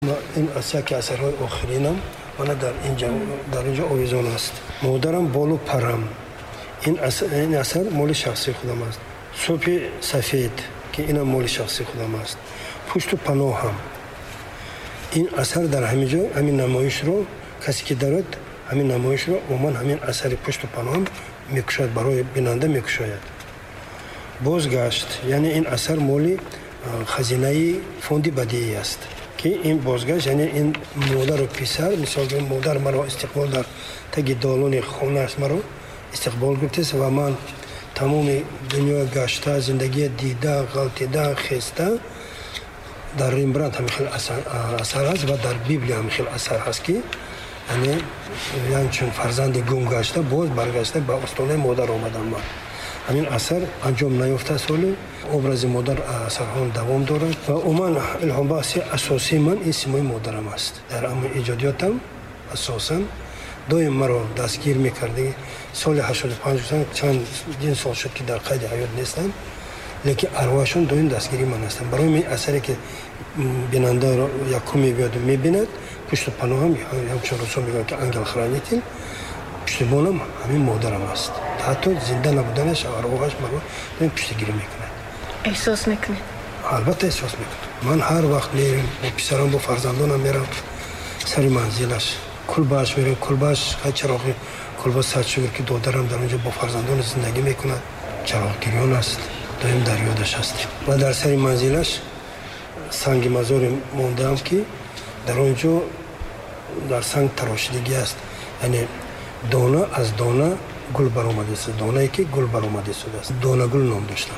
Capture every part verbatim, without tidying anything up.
این اثر که اثرهای آخرینم من در اینجا در اینجا آویزان است. مادرم بالو پرم. این اثر این اثر مال شخصی خودم است. صبح سفید که اینم مال شخصی خودم است. پشت و پناهم. این اثر در همین جا همین نمایش رو کسی که دارد همین نمایش رو و من همین اثر پشت و پناهم میکشد برای بیننده میکشاید. بازگشت یعنی این اثر مال خزینه فوند بدیعی است که این بازگشت یعنی این مادر و پسر مثال مادر مرا استقبال در تگ دالون خانه است مرا استقبال گرفته و من تمام دنیا گشته زندگی دیده غلطیده خسته در ریمبرانت هم خیلی اثر هست و در بیبلی هم خیلی اثر هست که یعنی یعنی چون فرزند گم گشته باز برگشته به استانه مادر آمدم من. همین اثر انجام نیافته سالی ابراز مادر اثرها دوام دارد و عموما الهام بخش اساسی من این سیمای مادرم است. در امر ایجادیاتم اساسا دویم مرا دستگیر میکرده. سال هشتاد و پنج چند چند سال شد که در قید حیات نیستم لیکن ارواحشون دویم دستگیری من هستن. برای این اثری که بیننده را یکم میبیاد و میبیند پشت پناهم همچون رسول میگن که انگل خرانیتین پشتیبانم همین مادرم است. حتی زنده نبودنش ارواحش مرا دویم پشتگیری میکنه. احساس میکنه؟ البته احساس میکنه. من هر وقت میرم با پسرم با فرزندانم میرم سر منزلش کلبهش میرم کلبهش خیلی چراغی کلبه سرد شگر که دادرم در اونجا با فرزندان زندگی میکنه چراغ گریان است دویم در یادش هستیم و در سر منزلش سنگ مزار مانده هم که در اونجا در سنگ تراشیدگی است یعنی دانه از دانه گل برآمده است دانه ای که گل برآمده شده است دانه گل نام داشتم.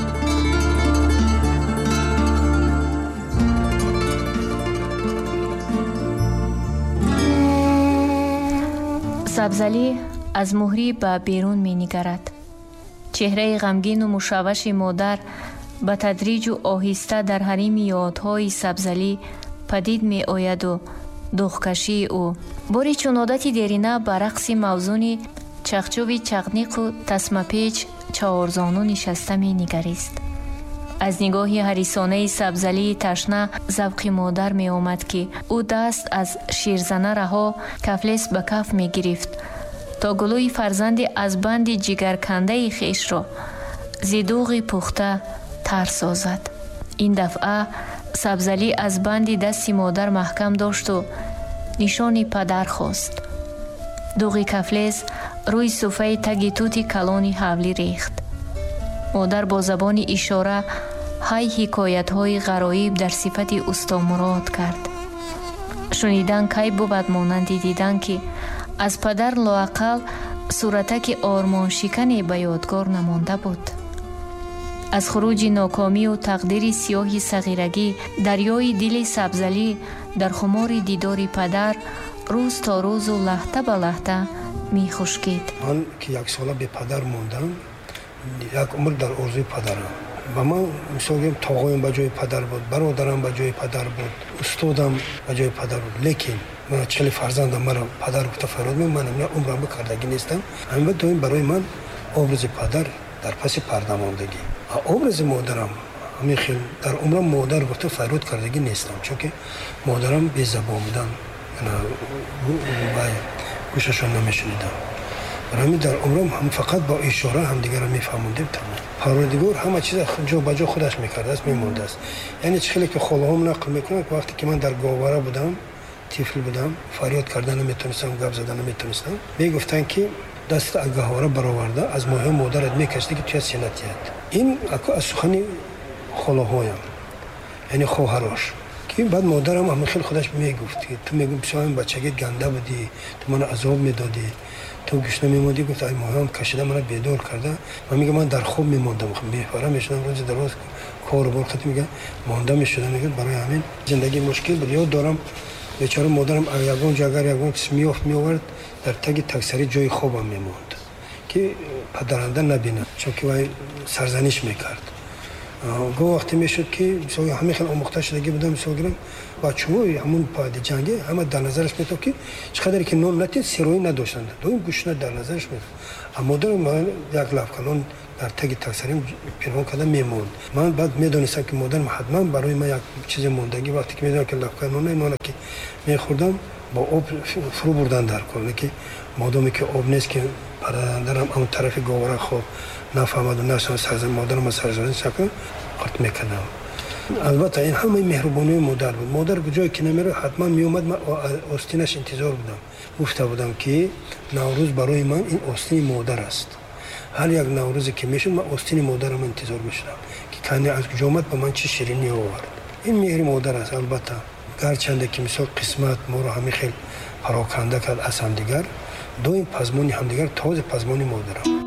سبزعلی از مهری به بیرون می نگرد. چهره غمگین و مشوش مادر به تدریج و آهسته در حریم یادهای سبزعلی پدید می آید و دخکشی او باری چون عادتی دیرینه به رقص موزون چخچوی چغنیق و تسمه پیچ چهارزانو نشسته می نگریست. از نگاه حریصانه سبزعلی تشنه ذوق مادر می آمد که او دست از شیرزنه رها کفلس به کف می گرفت تا گلوی فرزند از بند جگرکنده خیش را زیدوغی پخته تر سازد. این دفعه سبزعلی از بند دست مادر محکم داشت و نشان پدر خواست. دوغی کفلس روی صفحه تگی توتی کلانی حولی ریخت. مادر با زبان اشاره های حکایت های غرایب در صفت استا مراد کرد. شنیدن کی بود مانند دیدن که از پدر لااقل صورتک آرمان شکنی به یادگار نمانده بود. از خروج ناکامی و تقدیر سیاه صغیرگی دریای دل سبزعلی در خمار دیدار پدر روز تا روز و لحظه به لحظه می خشکید. من که یک ساله به پدر موندم یک عمر در آرزوی پدرم و من مثلا تاغایم به جای پدر بود برادرم به جای پدر بود استادم به جای پدر بود لیکن من چهل فرزندم مرا پدر گفته فراد می من عمرم بکردگی نیستم همین دویم برای من obraz پدر در پس پرده ماندگی obraz مادرم همین خیلی در عمرم مادر گفته فراد کردگی نیستم چون که مادرم بی زبان بودن گوششان نمیشنیدم برای در عمرم هم فقط با اشاره هم دیگر رو میفهموندیم تمام پروردگار همه چیز جا به جا خودش میکرده است میمونده است یعنی چه خیلی که خالهام نقل میکنن که وقتی که من در گاوره بودم طفل بودم فریاد کردن نمیتونستم گپ زدن نمیتونستم میگفتن که دست از گاوره برآورده از ماه مادرت میکشیدی که توی سینه‌ت این از سخن خالهایم یعنی خواهرش که بعد مادرم هم خیلی خودش میگفت که تو میگم شاید بچگی گنده بودی تو من عذاب میدادی تو گوش نمیمودی گفت ای ماهام کشیده من بیدار کرده و میگه من در خواب میموندم میفهرم میشدم روز دراز کار و بار خاطر میگه مانده میشدم میگه برای همین زندگی مشکل بود یاد دارم بیچاره مادرم یگان جگر یگان کس میافت میآورد در تگ تکسری جای خوابم میموند که پدرنده نبینه چون که وای سرزنش میکرد گاه وقتی میشد که مثلا همه خیلی آموخته شدگی بودم مثلا گرم بچه‌های همون پاد جنگی همه در نظرش میاد که چقدر که نون نتید سیروی نداشتند دویم گوشت در نظرش میاد اما در من یک لب کنون در تگ تاثریم پنهان کرده میموند. من بعد میدونستم که مادرم حتما برای من یک چیز موندگی وقتی که میدونم که لبخند نونه نونه که میخوردم با آب فرو بردن در کنه که مادامی که آب نیست که پرندرم اون طرف گواره خوب نفهمد و نشان سرزن مادرم سرزن شکن قرط میکنم. البته این همه مهربانی مادر بود. مادر به جایی که نمیره حتما میومد. من آستینش انتظار بودم. گفته بودم که نوروز برای من این آستین مادر است. هر یک نوروزی که میشد من آستین مادرم انتظار میشدم که کنه از کجا اومد به من چه شیرینی آورد. این مهر مادر است. البته گرچنده که مثلا قسمت ما رو همه خیلی پراکنده کرد از همدیگر، دویم پزمانی همدیگر تازه پزمانی مادرم.